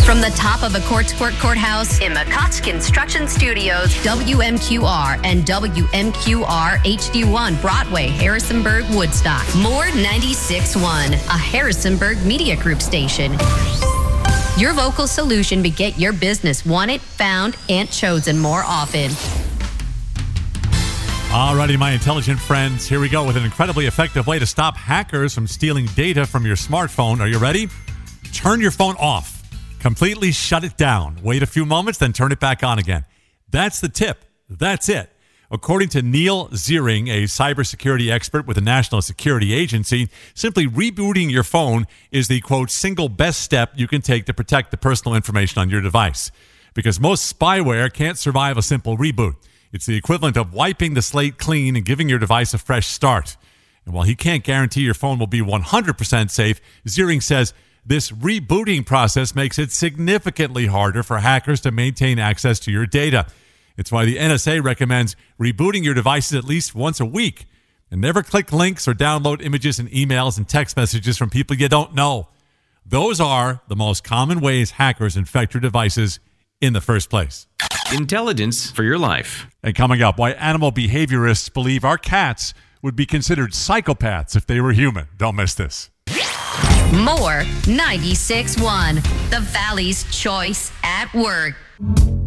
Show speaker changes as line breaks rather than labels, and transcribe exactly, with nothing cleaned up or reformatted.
From the top of the Courts Court Courthouse in McCott's Construction Studios, W M Q R and W M Q R H D one Broadway, Harrisonburg, Woodstock. More ninety-six point one, a Harrisonburg Media Group station. Your local solution to get your business wanted, found, and chosen more often.
Alrighty, my intelligent friends, here we go with an incredibly effective way to stop hackers from stealing data from your smartphone. Are you ready? Turn your phone off. Completely shut it down. Wait a few moments, then turn it back on again. That's the tip. That's it. According to Neil Ziering, a cybersecurity expert with the National Security Agency, simply rebooting your phone is the, quote, single best step you can take to protect the personal information on your device. Because most spyware can't survive a simple reboot. It's the equivalent of wiping the slate clean and giving your device a fresh start. And while he can't guarantee your phone will be one hundred percent safe, Ziering says this rebooting process makes it significantly harder for hackers to maintain access to your data. It's why the N S A recommends rebooting your devices at least once a week. And never click links or download images and emails and text messages from people you don't know. Those are the most common ways hackers infect your devices in the first place.
Intelligence for your life.
And coming up, why animal behaviorists believe our cats would be considered psychopaths if they were human. Don't miss this.
More ninety-six point one, the Valley's choice at work.